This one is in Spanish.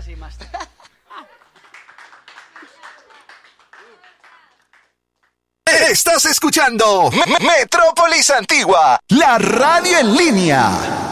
así más. Estás escuchando Metrópolis Antigua, la radio en línea.